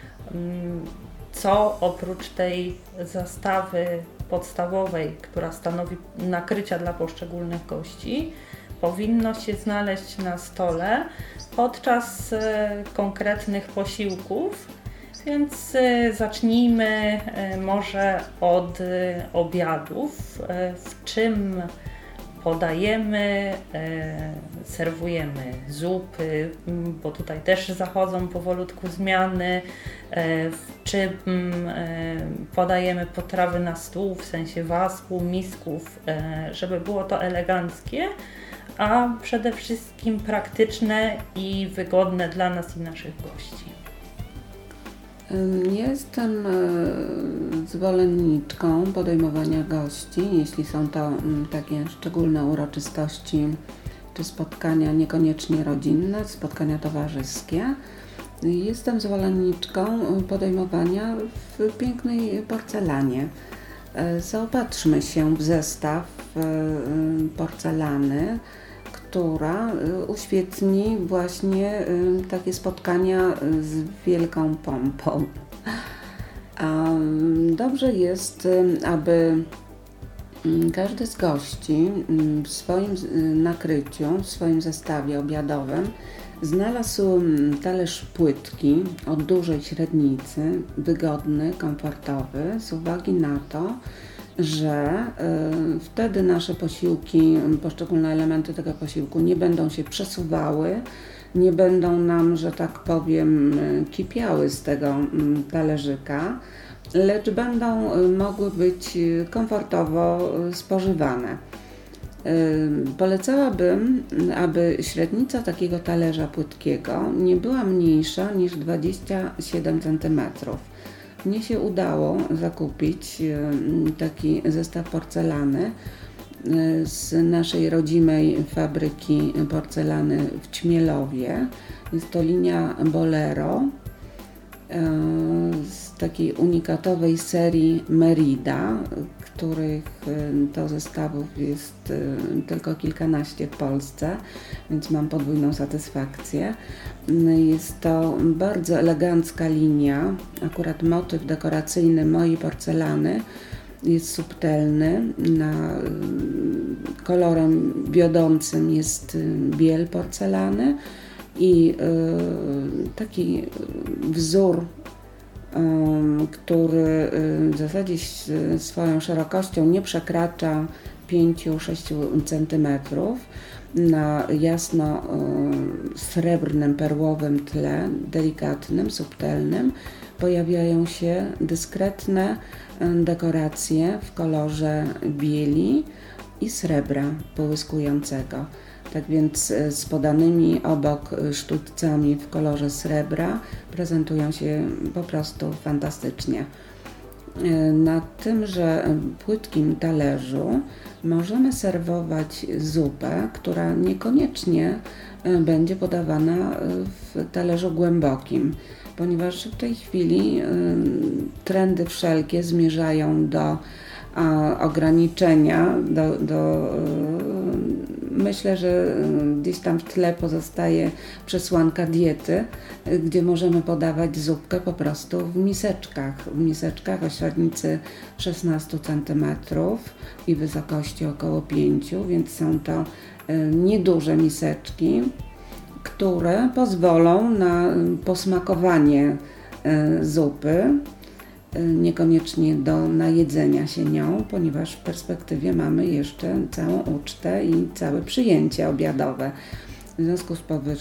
co oprócz tej zastawy podstawowej, która stanowi nakrycia dla poszczególnych gości, powinno się znaleźć na stole podczas konkretnych posiłków. Więc zacznijmy może od obiadów. W czym podajemy, e, serwujemy zupy, bo tutaj też zachodzą powolutku zmiany, e, w czym e, podajemy potrawy na stół, w sensie wasku, misków, e, żeby było to eleganckie, a przede wszystkim praktyczne i wygodne dla nas i naszych gości. Jestem zwolenniczką podejmowania gości, jeśli są to takie szczególne uroczystości czy spotkania niekoniecznie rodzinne, spotkania towarzyskie. Jestem zwolenniczką podejmowania w pięknej porcelanie. Zaopatrzmy się w zestaw porcelany, która uświetni właśnie takie spotkania z wielką pompą. Dobrze jest, aby każdy z gości w swoim nakryciu, w swoim zestawie obiadowym znalazł talerz płytki o dużej średnicy, wygodny, komfortowy, z uwagi na to, że y, wtedy nasze posiłki, poszczególne elementy tego posiłku nie będą się przesuwały, nie będą nam, że tak powiem, kipiały z tego y, talerzyka, lecz będą y, mogły być komfortowo spożywane. Y, polecałabym, aby średnica takiego talerza płytkiego nie była mniejsza niż dwadzieścia siedem centymetrów. Mnie się udało zakupić taki zestaw porcelany z naszej rodzimej fabryki porcelany w Ćmielowie. Jest to linia Bolero z takiej unikatowej serii Merida, których to zestawów jest tylko kilkanaście w Polsce, więc mam podwójną satysfakcję. Jest to bardzo elegancka linia, akurat motyw dekoracyjny mojej porcelany jest subtelny, na kolorem wiodącym jest biel porcelany i taki wzór, który w zasadzie swoją szerokością nie przekracza pięć do sześciu centymetrów, na jasno srebrnym, perłowym tle, delikatnym, subtelnym, pojawiają się dyskretne dekoracje w kolorze bieli i srebra połyskującego. Tak więc z podanymi obok sztućcami w kolorze srebra prezentują się po prostu fantastycznie. Na tymże płytkim talerzu możemy serwować zupę, która niekoniecznie będzie podawana w talerzu głębokim, ponieważ w tej chwili trendy wszelkie zmierzają do ograniczenia, do, do myślę, że gdzieś tam w tle pozostaje przesłanka diety, gdzie możemy podawać zupkę po prostu w miseczkach. W miseczkach o średnicy szesnaście centymetrów i wysokości około pięć, więc są to nieduże miseczki, które pozwolą na posmakowanie zupy, niekoniecznie do najedzenia się nią, ponieważ w perspektywie mamy jeszcze całą ucztę i całe przyjęcie obiadowe. W związku z powyższym